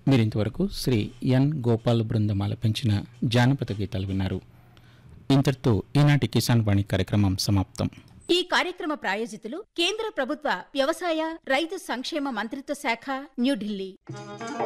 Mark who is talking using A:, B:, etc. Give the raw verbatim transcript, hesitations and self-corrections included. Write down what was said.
A: మీరింతవరకు శ్రీ ఎన్ గోపాల్ బృందం ఆలపించిన జానపద గీతాలు విన్నారు. ఇంతటితో ఈనాటి కిసాన్ వాణి కార్యక్రమం సమాప్తం.
B: ఈ కార్యక్రమ ప్రాయోజితులు కేంద్ర ప్రభుత్వ వ్యవసాయ రైతు సంక్షేమ మంత్రిత్వ శాఖ, న్యూఢిల్లీ.